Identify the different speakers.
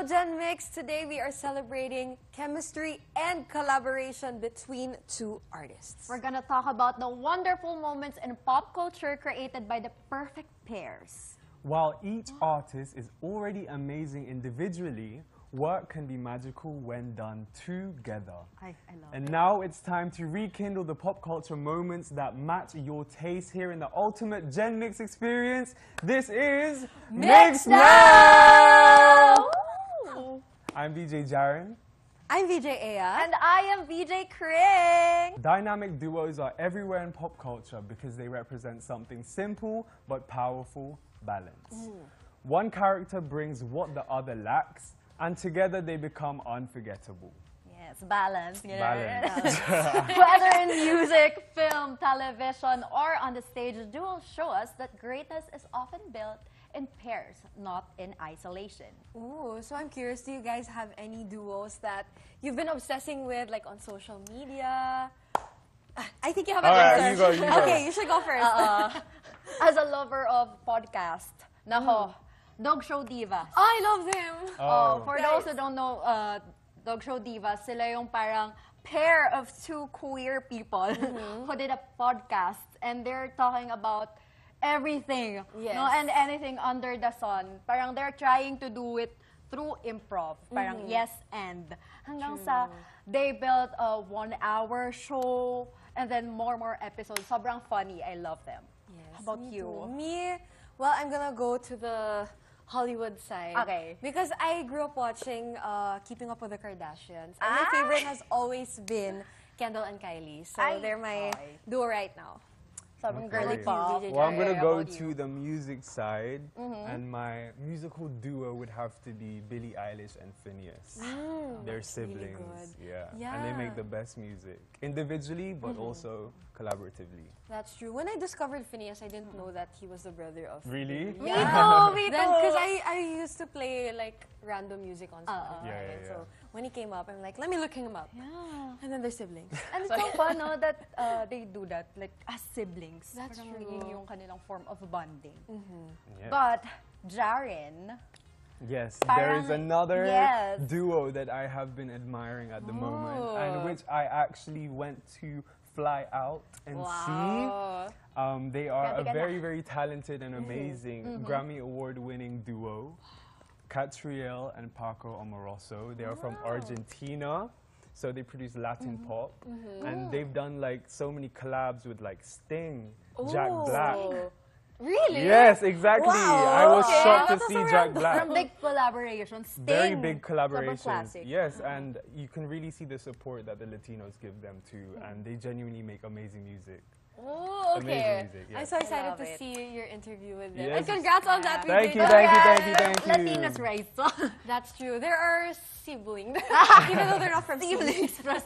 Speaker 1: Hello, Gen Mix. Today we are celebrating chemistry and collaboration between two artists.
Speaker 2: We're gonna talk about the wonderful moments in pop culture created by the perfect pairs.
Speaker 3: While each artist is already amazing individually, work can be magical when done together.
Speaker 2: I love
Speaker 3: And now it's time to rekindle the pop culture moments that match your taste here in the ultimate Gen Mix experience. This is
Speaker 1: Mix Now!
Speaker 3: I'm VJ Jaren.
Speaker 1: I'm VJ Aya.
Speaker 2: And I am VJ Kring.
Speaker 3: Dynamic duos are everywhere in pop culture because they represent something simple but powerful: balance. One character brings what the other lacks, and together they become unforgettable.
Speaker 2: Yes, balance.
Speaker 3: Balance.
Speaker 2: Whether in music, film, television, or on the stage, duos show us that greatness is often built in pairs, not in isolation.
Speaker 1: Ooh, so I'm curious, do you guys have any duos that you've been obsessing with, like on social media? I think you have an
Speaker 3: Alright,
Speaker 1: answer.
Speaker 3: you go.
Speaker 1: Okay, you should go first.
Speaker 2: As a lover of podcast, nako, Dog Show Divas.
Speaker 1: Oh, I love them.
Speaker 2: For
Speaker 1: Guys.
Speaker 2: those who don't know, Dog Show Divas, sila yung parang pair of two queer people who did a podcast, and they're talking about everything,
Speaker 1: Yes.
Speaker 2: no, and anything under the sun. Parang they're trying to do it through improv. Parang yes and. Hanggang sa they built a 1-hour show and then more episodes. Sobrang funny. I love them.
Speaker 1: Yes,
Speaker 2: How about
Speaker 1: me
Speaker 2: you?
Speaker 1: too. Me, well, I'm gonna go to the Hollywood side.
Speaker 2: Okay.
Speaker 1: Because I grew up watching Keeping Up with the Kardashians. And my favorite has always been Kendall and Kylie. So
Speaker 2: Ay,
Speaker 1: they're my duo right now.
Speaker 2: Sobrang
Speaker 3: Okay.
Speaker 2: girly
Speaker 1: How
Speaker 2: pop.
Speaker 1: about you,
Speaker 3: Well, I'm
Speaker 1: VJ?
Speaker 3: gonna
Speaker 2: How
Speaker 3: go
Speaker 2: about
Speaker 3: to
Speaker 2: you?
Speaker 3: the music side, and my musical duo would have to be Billie Eilish and Phineas. They're
Speaker 1: that's really
Speaker 3: siblings,
Speaker 1: good.
Speaker 3: and they make
Speaker 1: Yeah.
Speaker 3: the best music individually, but also collaboratively.
Speaker 1: That's true. When I discovered Phineas, I didn't know that he was the brother of
Speaker 3: Really?
Speaker 1: Billie.
Speaker 2: Me too, me too.
Speaker 1: Because I used to play like random music on Spotify.
Speaker 3: Yeah, yeah,
Speaker 1: and So
Speaker 3: yeah.
Speaker 1: when he came up, I'm like, let me look him up.
Speaker 2: Yeah.
Speaker 1: And then they're siblings.
Speaker 2: And it's so fun, no, that they do that, like, as siblings.
Speaker 1: That's
Speaker 2: Parang
Speaker 1: true.
Speaker 2: yun yung kanilang form of bonding.
Speaker 3: Yeah.
Speaker 2: But, Jaren,
Speaker 3: Yes, there
Speaker 2: Parang-
Speaker 3: is another
Speaker 2: yes.
Speaker 3: duo that I have been admiring at the moment, and which I actually went to fly out and
Speaker 1: Wow.
Speaker 3: see. They are a
Speaker 2: Grabe ka na.
Speaker 3: very talented and amazing Grammy Award-winning duo, Catriel and Paco Amoroso. They are from Argentina, so they produce Latin pop, and they've done like so many collabs with like Sting, Jack Black.
Speaker 1: Really?
Speaker 3: Yes, exactly.
Speaker 1: Wow,
Speaker 3: I was
Speaker 1: okay.
Speaker 3: shocked to
Speaker 1: That's
Speaker 3: see
Speaker 1: so
Speaker 3: Jack
Speaker 1: random.
Speaker 3: Black.
Speaker 2: from big collaborations, Sting.
Speaker 3: Very big
Speaker 2: Sobrang
Speaker 3: collaborations.
Speaker 2: classic.
Speaker 3: Yes, and you can really see the support that the Latinos give them too, and they genuinely make amazing music.
Speaker 1: Oh, okay.
Speaker 3: Amazing music,
Speaker 1: I'm
Speaker 3: yes.
Speaker 1: so
Speaker 2: I
Speaker 1: excited
Speaker 2: love
Speaker 1: to
Speaker 2: it.
Speaker 1: see your interview with them.
Speaker 3: Yes.
Speaker 1: And congrats on that.
Speaker 3: Thank
Speaker 1: VJ.
Speaker 3: you, thank you.
Speaker 2: Latinos, right? So,
Speaker 1: That's true. There are siblings. Even though they're not from
Speaker 2: Siblings
Speaker 1: siblings.